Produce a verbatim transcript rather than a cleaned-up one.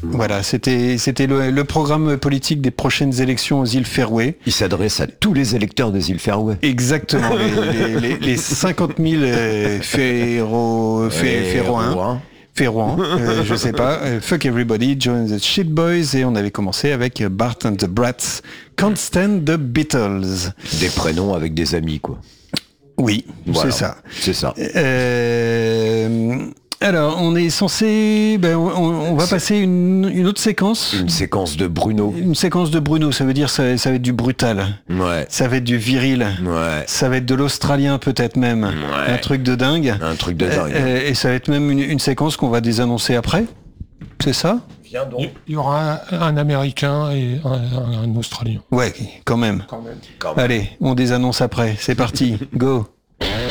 Voilà, c'était c'était le, le programme politique des prochaines élections aux îles Féroé. Il s'adresse à tous les électeurs des îles Féroé. Exactement, les, les, les, les cinquante mille euh, Féro, Fé, Féroins. Féroin, euh, je sais pas. Euh, Fuck Everybody, Join the Shit Boys, et on avait commencé avec Bart and the Brats, Can't Stand the Beatles. Des prénoms avec des amis, quoi. Oui, voilà, c'est ça. C'est ça. Euh, alors, on est censé... Ben, on, on va c'est passer une, une autre séquence. Une séquence de Bruno. Une séquence de Bruno, ça veut dire ça, ça va être du brutal. Ouais. Ça va être du viril. Ouais. Ça va être de l'australien peut-être même. Ouais. Un truc de dingue. Un truc de dingue. Euh, et ça va être même une, une séquence qu'on va désannoncer après. C'est ça ? Viens donc. Il y aura un, un Américain et un, un, un Australien. Ouais, quand même. Quand même. Quand même. Allez, on désannonce après. C'est parti. Go.